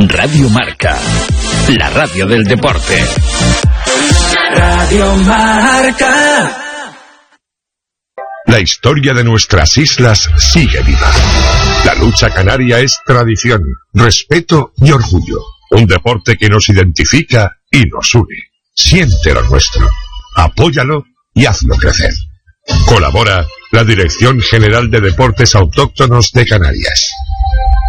Radio Marca, la radio del deporte. Radio Marca. La historia de nuestras islas sigue viva. La lucha canaria es tradición, respeto y orgullo. Un deporte que nos identifica y nos une. Siente lo nuestro, apóyalo y hazlo crecer. Colabora la Dirección General de Deportes Autóctonos de Canarias.